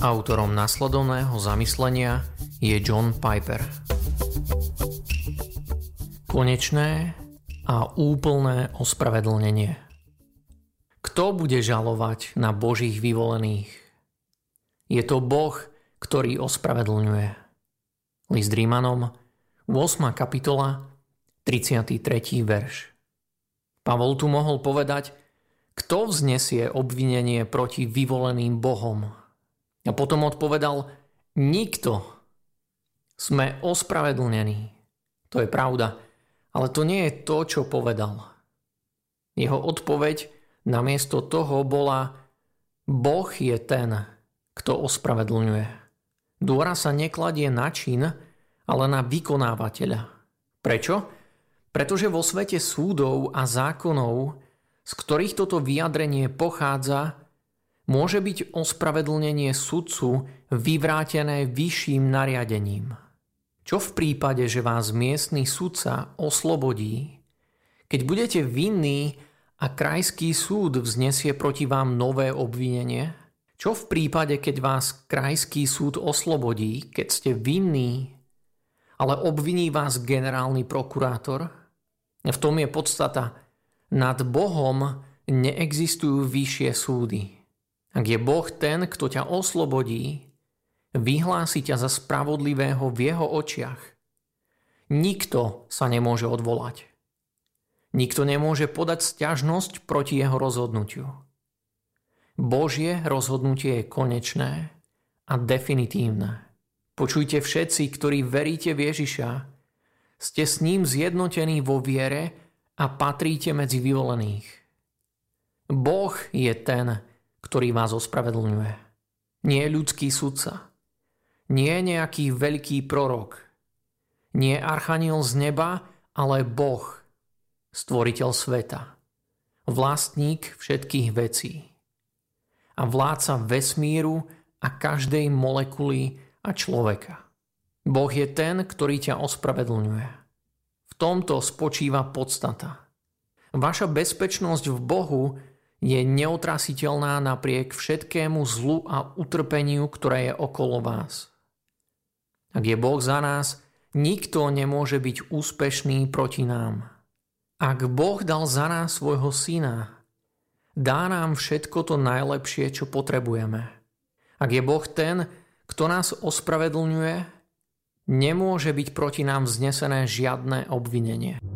Autorom nasledovného zamyslenia je John Piper. Konečné a úplné ospravedlnenie. Kto bude žalovať na Božích vyvolených? Je to Boh, ktorý ospravedlňuje. List Rímanom, 8. kapitola, 33. verš. Pavol tu mohol povedať, kto vznesie obvinenie proti vyvoleným Bohom? A potom odpovedal, nikto. Sme ospravedlnení. To je pravda, ale to nie je to, čo povedal. Jeho odpoveď namiesto toho bola, Boh je ten, kto ospravedlňuje. Dôraz sa nekladie na čin, ale na vykonávateľa. Prečo? Pretože vo svete súdov a zákonov, z ktorých toto vyjadrenie pochádza, môže byť ospravedlnenie sudcu vyvrátené vyšším nariadením. Čo v prípade, že vás miestny sudca oslobodí, keď budete vinní a krajský súd vznesie proti vám nové obvinenie? Čo v prípade, keď vás krajský súd oslobodí, keď ste vinní, ale obviní vás generálny prokurátor? V tom je podstata. Nad Bohom neexistujú vyššie súdy. Ak je Boh ten, kto ťa oslobodí, vyhlási ťa za spravodlivého v jeho očiach. Nikto sa nemôže odvolať. Nikto nemôže podať sťažnosť proti jeho rozhodnutiu. Božie rozhodnutie je konečné a definitívne. Počujte všetci, ktorí veríte v Ježiša, ste s ním zjednotení vo viere a patríte medzi vyvolených. Boh je ten, ktorý vás ospravedlňuje. Nie ľudský sudca. Nie nejaký veľký prorok. Nie archaniel z neba, ale Boh, stvoriteľ sveta. Vlastník všetkých vecí. A vládca vesmíru a každej molekuly a človeka. Boh je ten, ktorý ťa ospravedlňuje. V tomto spočíva podstata. Vaša bezpečnosť v Bohu je neotrasiteľná napriek všetkému zlu a utrpeniu, ktoré je okolo vás. Ak je Boh za nás, nikto nemôže byť úspešný proti nám. Ak Boh dal za nás svojho syna, dá nám všetko to najlepšie, čo potrebujeme. Ak je Boh ten, kto nás ospravedlňuje, nemôže byť proti nám vznesené žiadne obvinenie.